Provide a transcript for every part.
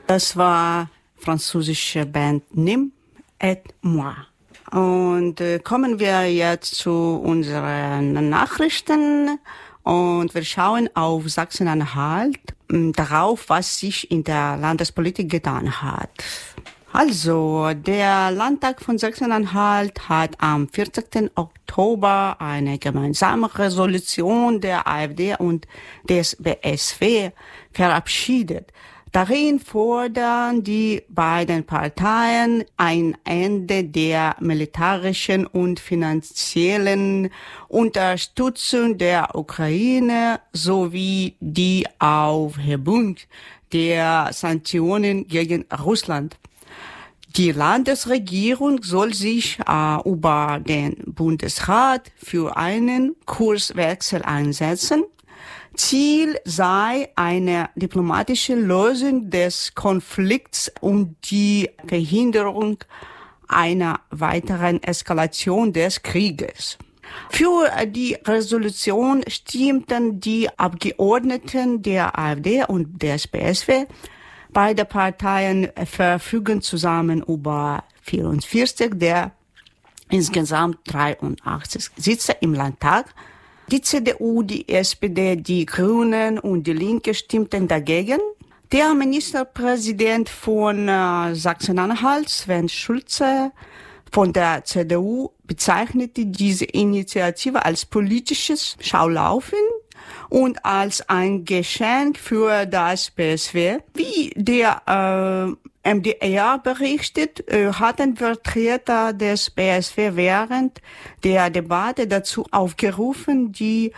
Das war französische Band Nim et Moi. Und kommen wir jetzt zu unseren Nachrichten und wir schauen auf Sachsen-Anhalt, darauf, was sich in der Landespolitik getan hat. Also, der Landtag von Sachsen-Anhalt hat am 14. Oktober eine gemeinsame Resolution der AfD und des BSW verabschiedet. Darin fordern die beiden Parteien ein Ende der militärischen und finanziellen Unterstützung der Ukraine sowie die Aufhebung der Sanktionen gegen Russland. Die Landesregierung soll sich über den Bundesrat für einen Kurswechsel einsetzen. Ziel sei eine diplomatische Lösung des Konflikts und die Verhinderung einer weiteren Eskalation des Krieges. Für die Resolution stimmten die Abgeordneten der AfD und des BSW. Beide Parteien verfügen zusammen über 44 der insgesamt 83 Sitze im Landtag. Die CDU, die SPD, die Grünen und die Linke stimmten dagegen. Der Ministerpräsident von Sachsen-Anhalt, Sven Schulze, von der CDU, bezeichnete diese Initiative als politisches Schaulaufen und als ein Geschenk für das BSW. Wie der MDR berichtet, hatten Vertreter des BSW während der Debatte dazu aufgerufen, die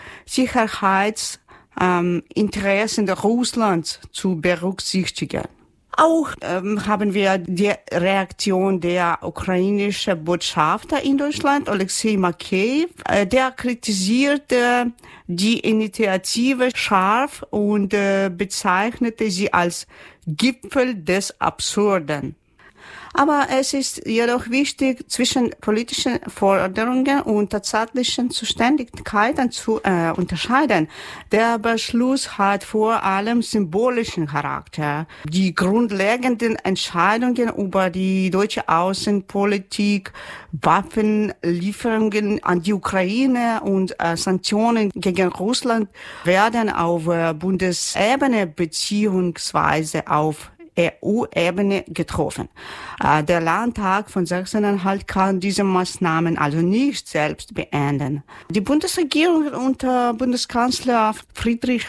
Sicherheitsinteressen Russlands zu berücksichtigen. Auch haben wir die Reaktion der ukrainischen Botschafter in Deutschland, Alexei Makeyev. Der kritisierte die Initiative scharf und bezeichnete sie als Gipfel des Absurden. Aber es ist jedoch wichtig, zwischen politischen Forderungen und tatsächlichen Zuständigkeiten zu unterscheiden. Der Beschluss hat vor allem symbolischen Charakter. Die grundlegenden Entscheidungen über die deutsche Außenpolitik, Waffenlieferungen an die Ukraine und Sanktionen gegen Russland werden auf Bundesebene beziehungsweise auf EU-Ebene getroffen. Der Landtag von Sachsen-Anhalt kann diese Maßnahmen also nicht selbst beenden. Die Bundesregierung unter Bundeskanzler Friedrich